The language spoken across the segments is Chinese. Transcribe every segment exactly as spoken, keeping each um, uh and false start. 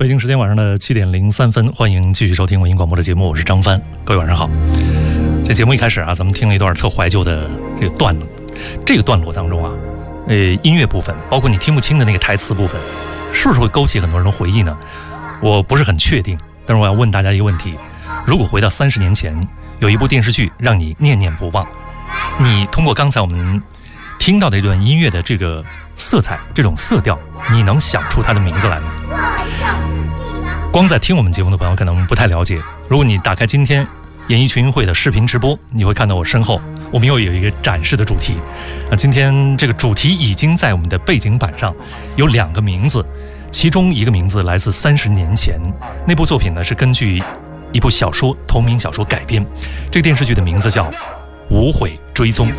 北京时间晚上的七点零三分，欢迎继续收听文艺广播的节目，我是张帆，各位晚上好。这节目一开始啊，咱们听了一段特怀旧的这个段落，这个段落当中啊，呃，音乐部分，包括你听不清的那个台词部分，是不是会勾起很多人的回忆呢？我不是很确定，但是我要问大家一个问题：如果回到三十年前，有一部电视剧让你念念不忘，你通过刚才我们听到的这段音乐的这个色彩，这种色调，你能想出它的名字来吗？光在听我们节目的朋友可能不太了解，如果你打开今天演艺群英会的视频直播，你会看到我身后我们又有一个展示的主题。那今天这个主题已经在我们的背景板上有两个名字，其中一个名字来自三十年前，那部作品呢是根据一部小说同名小说改编，这个电视剧的名字叫《无悔追踪》。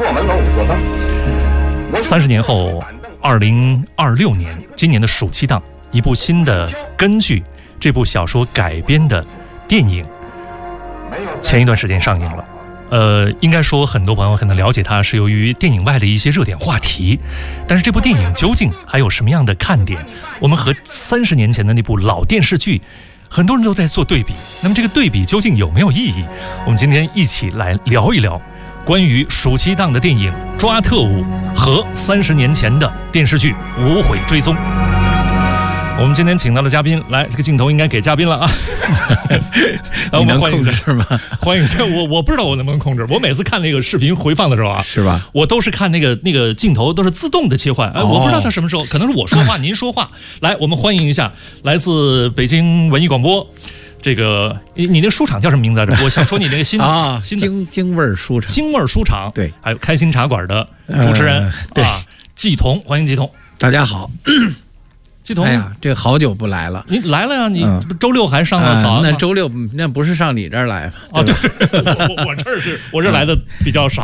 三十年后，二零二六年今年的暑期档，一部新的根据这部小说改编的电影前一段时间上映了。呃，应该说很多朋友可能了解它是由于电影外的一些热点话题，但是这部电影究竟还有什么样的看点？我们和三十年前的那部老电视剧很多人都在做对比，那么这个对比究竟有没有意义？我们今天一起来聊一聊关于暑期档的电影《抓特务》和三十年前的电视剧《无悔追踪》。我们今天请到的嘉宾，来，这个镜头应该给嘉宾了啊！来，我们欢迎一下， 是吗？ 欢迎一下我，我不知道我能不能控制。我每次看那个视频回放的时候啊， 是吧？ 我都是看那个那个镜头都是自动的切换，哎， 哦、 我不知道他什么时候，可能是我说话，您说话。来，我们欢迎一下来自北京文艺广播。这个你你那个书场叫什么名字来着？我想说你那个新啊， 新的京京味书场， 京味书场， 对， 还有开心茶馆的主持人、呃、 对啊，季彤，欢迎季彤， 大家好。 季彤， 哎呀，这好久不来了。 你来了呀？你周六还上了早安、 啊？那周六那不是上你这儿来吗？ 啊，对对，我我这儿是我这儿来的比较少。